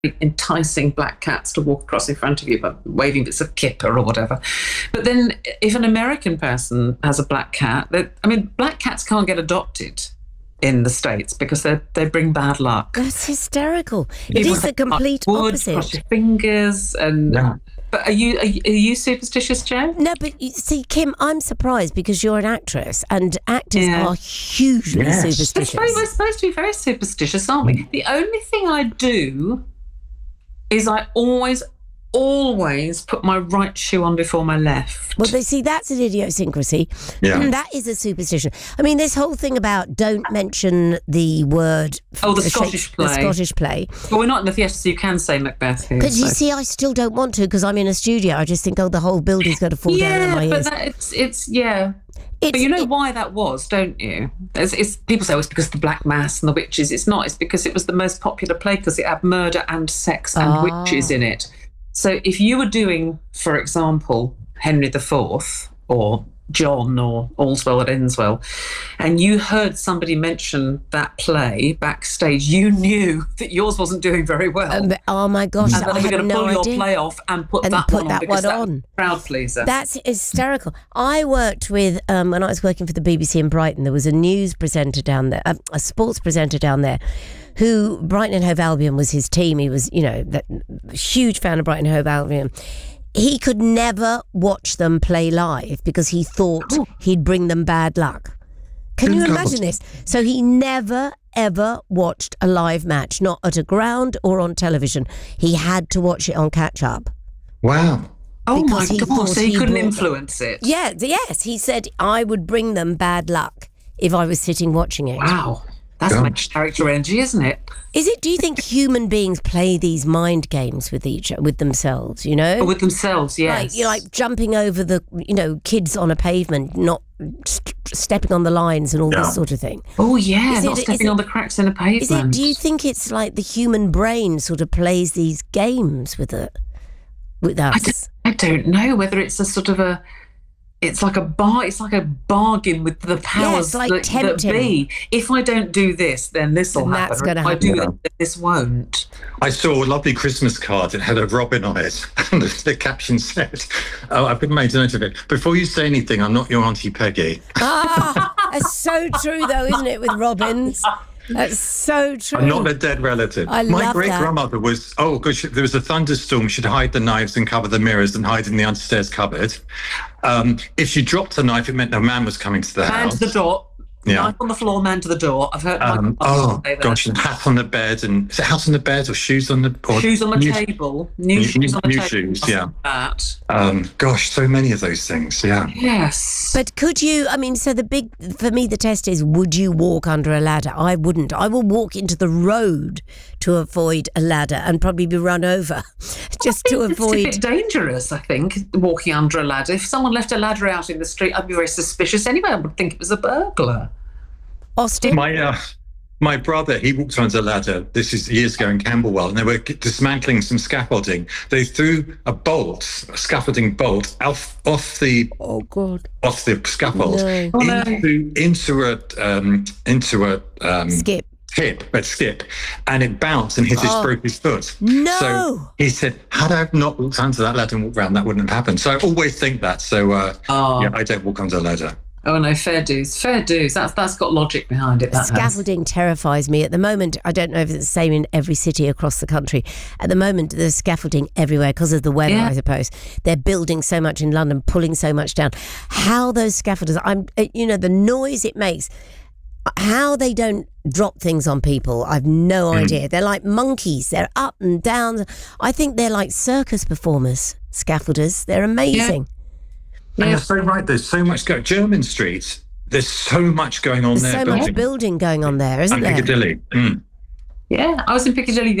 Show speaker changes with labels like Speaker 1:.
Speaker 1: enticing black cats to walk across in front of you by waving bits of kipper or whatever. But then if an American person has a black cat, black cats can't get adopted in the States because they bring bad luck.
Speaker 2: That's hysterical. It is the complete opposite.
Speaker 1: Cross your fingers and... Yeah. But are you superstitious, Jo?
Speaker 2: No, but you see, Kim, I'm surprised because you're an actress, and actors are hugely superstitious.
Speaker 1: We're supposed to be very superstitious, aren't we? The only thing I do is I always put my right shoe on before my left.
Speaker 2: Well, they see that's an idiosyncrasy. Yeah. That is a superstition. I mean, this whole thing about don't mention the word...
Speaker 1: the Scottish play.
Speaker 2: The Scottish play.
Speaker 1: Well, we're not in the theatre, so you can say Macbeth here.
Speaker 2: But you see, I still don't want to because I'm in a studio. I just think, the whole building's going to fall down on my ears.
Speaker 1: But you know why that was, don't you? People say it's because of the Black Mass and the witches. It's not. It's because it was the most popular play because it had murder and sex and witches in it. So if you were doing, for example, Henry IV or John or All's Well That Ends Well, and you heard somebody mention that play backstage, you knew that yours wasn't doing very well.
Speaker 2: Oh my gosh,
Speaker 1: and they were going to pull your play off and put that one on because that was a crowd pleaser.
Speaker 2: That's hysterical. I worked with, when I was working for the BBC in Brighton, there was a news presenter down there, a sports presenter down there, who Brighton and Hove Albion was his team. He was, a huge fan of Brighton and Hove Albion. He could never watch them play live because he thought he'd bring them bad luck. Can you imagine this? So he never, ever watched a live match, not at a ground or on television. He had to watch it on catch-up.
Speaker 3: Wow.
Speaker 1: Oh my God, so he couldn't influence it.
Speaker 2: Yeah, yes. He said, I would bring them bad luck if I was sitting watching it.
Speaker 1: Wow. That's much character energy, isn't it?
Speaker 2: Is it? Do you think human beings play these mind games with themselves?
Speaker 1: With themselves, yes.
Speaker 2: Like jumping over the kids on a pavement, not stepping on the lines and all this sort of thing.
Speaker 1: Oh yeah, not stepping on the cracks in a pavement.
Speaker 2: Do you think it's like the human brain sort of plays these games with us?
Speaker 1: I don't know whether it's a sort of a. It's like a bargain with the powers that be. If I don't do this, then this will happen.
Speaker 2: That's going to happen.
Speaker 1: If I do it, this won't.
Speaker 3: I saw a lovely Christmas card. It had a robin on it. And the caption said, I've made a note of it. Before you say anything, I'm not your Auntie Peggy.
Speaker 2: That's so true, though, isn't it, with robins? That's so true.
Speaker 3: I'm not a dead relative. My great-grandmother was, gosh, there was a thunderstorm. She'd hide the knives and cover the mirrors and hide in the upstairs cupboard. If she dropped the knife, it meant a man was coming to the house.
Speaker 1: Man to the door.
Speaker 3: Yeah.
Speaker 1: Knife on the floor, man to the door. I've heard
Speaker 3: and hat on the bed. And is it hat on the bed or shoes on the...
Speaker 1: shoes on the table. New shoes on the table. New shoes,
Speaker 3: yeah. Gosh, so many of those things, yeah.
Speaker 1: Yes.
Speaker 2: But could you, for me, the test is, would you walk under a ladder? I wouldn't. I will walk into the road to avoid a ladder and probably be run over just to avoid...
Speaker 1: It's a bit dangerous, I think, walking under a ladder. If someone left a ladder out in the street, I'd be very suspicious anyway. I would think it was a burglar.
Speaker 2: Austin?
Speaker 3: My brother, he walked onto a ladder, this is years ago in Camberwell, and they were dismantling some scaffolding. They threw a scaffolding bolt off the scaffold into a skip, and it bounced and broke his foot.
Speaker 2: No.
Speaker 3: So he said, had I not walked onto that ladder and walked around, that wouldn't have happened. So I always think that. So I don't walk onto a ladder.
Speaker 1: Oh no, fair dues. That's got logic behind it.
Speaker 2: Scaffolding terrifies me. At the moment, I don't know if it's the same in every city across the country. At the moment, there's scaffolding everywhere because of the weather, I suppose. They're building so much in London, pulling so much down. How those scaffolders, the noise it makes, how they don't drop things on people, I've no idea. They're like monkeys. They're up and down. I think they're like circus performers, scaffolders. They're amazing.
Speaker 3: Yeah. And you're so right, there's so much Jermyn Street, there's so much going on there.
Speaker 2: There's so much building going on there, isn't there?
Speaker 3: And Piccadilly.
Speaker 1: Yeah, I was in Piccadilly